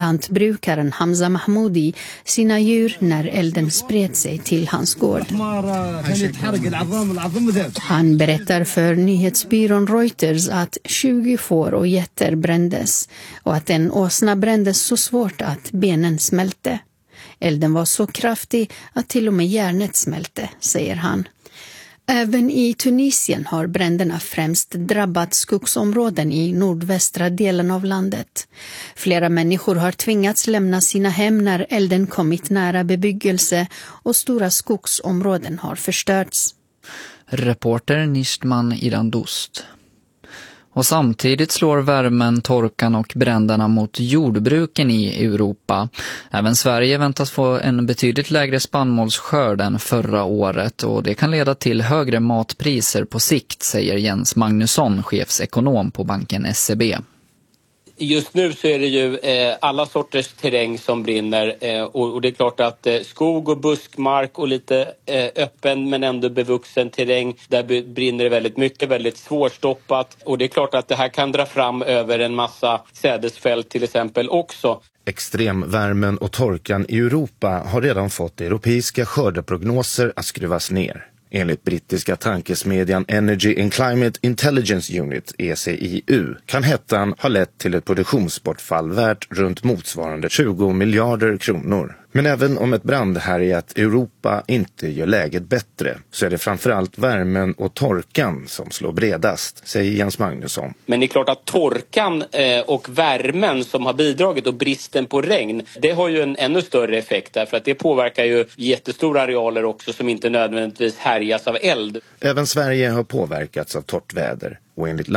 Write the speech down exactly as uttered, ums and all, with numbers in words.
lantbrukaren Hamza Mahmoudi sina djur när elden spred sig till hans gård. Han berättar för nyhetsbyrån Reuters att tjugo får och getter brändes och att en åsna brändes så svårt att benen smälte. Elden var så kraftig att till och med järnet smälte, säger han. Även i Tunisien har bränderna främst drabbat skogsområden i nordvästra delen av landet. Flera människor har tvingats lämna sina hem när elden kommit nära bebyggelse och stora skogsområden har förstörts. Reporter Nishman Irandust. Och samtidigt slår värmen, torkan och bränderna mot jordbruken i Europa. Även Sverige väntas få en betydligt lägre spannmålsskörd än förra året och det kan leda till högre matpriser på sikt, säger Jens Magnusson, chefsekonom på banken S E B. Just nu så är det ju eh, alla sorters terräng som brinner eh, och, och det är klart att eh, skog och buskmark och lite eh, öppen men ändå bevuxen terräng, där brinner det väldigt mycket, väldigt svårstoppat, och det är klart att det här kan dra fram över en massa sädesfält till exempel också. Extremvärmen och torkan i Europa har redan fått europeiska skördeprognoser att skruvas ner. Enligt brittiska tankesmedjan Energy and Climate Intelligence Unit, E C I U, kan hettan ha lett till ett produktionsbortfall värt runt motsvarande tjugo miljarder kronor. Men även om ett brandhärjat Europa inte gör läget bättre så är det framförallt värmen och torkan som slår bredast, säger Jens Magnusson. Men det är klart att torkan eh, och värmen som har bidragit och bristen på regn, det har ju en ännu större effekt därför att det påverkar ju jättestora arealer också som inte nödvändigtvis härjas av eld. Även Sverige har påverkats av torrt väder och enligt